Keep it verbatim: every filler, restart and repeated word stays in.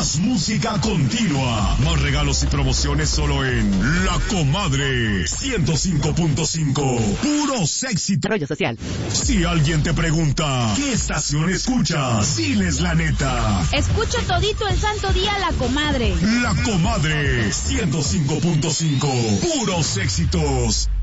Más música continua. Más regalos y promociones solo en La Comadre. ciento cinco punto cinco. Puros éxitos. Rollo social. Si alguien te pregunta, ¿qué estación escuchas? Diles la neta. Escucho todito el santo día La Comadre. La Comadre. ciento cinco punto cinco. Puros éxitos.